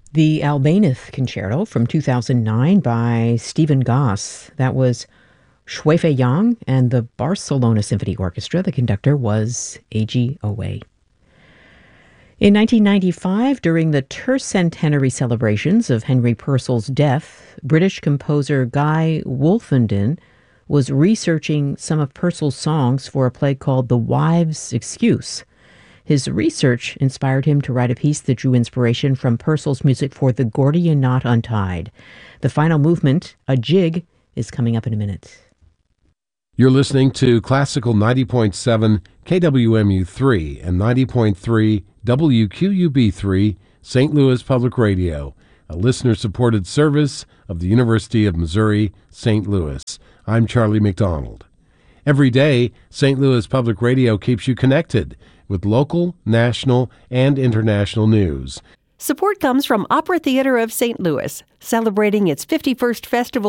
The Albéniz Concerto from 2009 by Stephen Goss. That was Shui Fei Yang and the Barcelona Symphony Orchestra. The conductor was Eiji Oe. In 1995, during the tercentenary celebrations of Henry Purcell's death, British composer Guy Wolfenden was researching some of Purcell's songs for a play called The Wives' Excuse. His research inspired him to write a piece that drew inspiration from Purcell's music for The Gordian Knot Untied. The final movement, a jig, is coming up in a minute. You're listening to Classical 90.7 KWMU3 and 90.3 WQUB3 St. Louis Public Radio, a listener-supported service of the University of Missouri, St. Louis. I'm Charlie McDonald. Every day, St. Louis Public Radio keeps you connected with local, national, and international news. Support comes from Opera Theater of St. Louis, celebrating its 51st festival